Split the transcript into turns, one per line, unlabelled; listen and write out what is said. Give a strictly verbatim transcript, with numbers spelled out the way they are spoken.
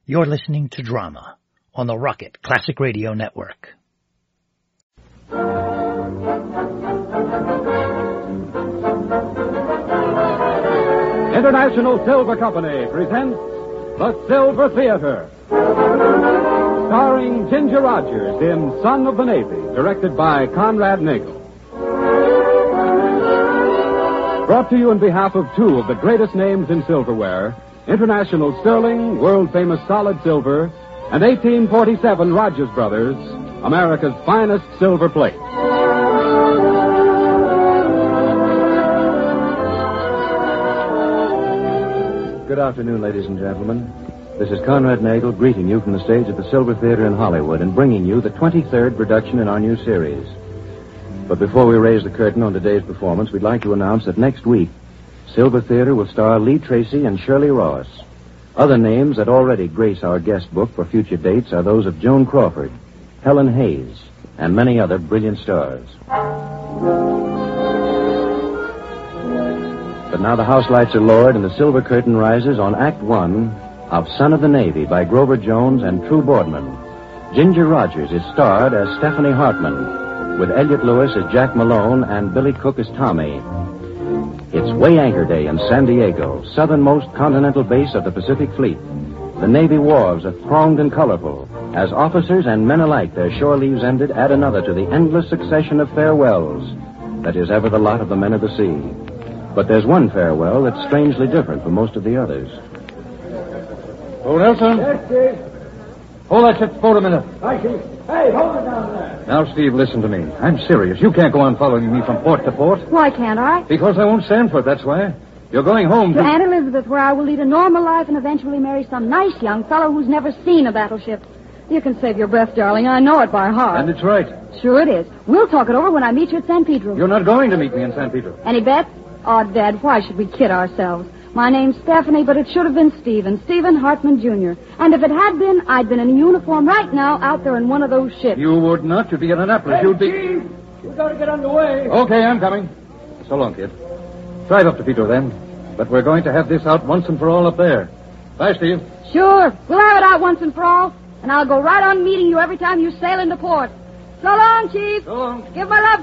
You're listening to Drama on the Rocket Classic Radio Network.
International Silver Company presents The Silver Theater, starring Ginger Rogers in Son of the Navy, directed by Conrad Nagel. Brought to you on behalf of two of the greatest names in silverware, International Sterling, world-famous solid silver, and eighteen forty-seven Rogers Brothers, America's finest silver plate.
Good afternoon, ladies and gentlemen. This is Conrad Nagel greeting you from the stage at the Silver Theater in Hollywood and bringing you the twenty-third production in our new series. But before we raise the curtain on today's performance, we'd like to announce that next week, Silver Theater will star Lee Tracy and Shirley Ross. Other names that already grace our guest book for future dates are those of Joan Crawford, Helen Hayes, and many other brilliant stars. But now the house lights are lowered and the silver curtain rises on Act One of Son of the Navy by Grover Jones and True Boardman. Ginger Rogers is starred as Stephanie Hartman, with Elliot Lewis as Jack Malone and Billy Cook as Tommy. It's Way Anchor Day in San Diego, southernmost continental base of the Pacific Fleet. The Navy wharves are thronged and colorful. As officers and men alike, their shore leaves ended, add another to the endless succession of farewells that is ever the lot of the men of the sea. But there's one farewell that's strangely different from most of the others.
Oh, Nelson?
Yes, Steve?
Hold that ship's boat a minute.
Hi, Chief. Hey, hold it down there.
Now, Steve, listen to me. I'm serious. You can't go on following me from port to port.
Why can't I?
Because I won't stand for it, that's why. You're going home
To
to...
Aunt Elizabeth, where I will lead a normal life and eventually marry some nice young fellow who's never seen a battleship. You can save your breath, darling. I know it by heart.
And it's right.
Sure it is. We'll talk it over when I meet you at San Pedro.
You're not going to meet me in San Pedro.
Any bets? Oh, Dad, why should we kid ourselves? My name's Stephanie, but it should have been Stephen, Stephen Hartman, Junior And if it had been, I'd been in a uniform right now out there in one of those ships.
You would not. You'd be in Annapolis.
Hey,
You'd be...
Chief, we've got to get underway.
Okay, I'm coming. So long, kid. Drive up to Pedro, then. But we're going to have this out once and for all up there. Bye, Steve.
Sure. We'll have it out once and for all. And I'll go right on meeting you every time you sail into port. So long, Chief.
So long.
Give my love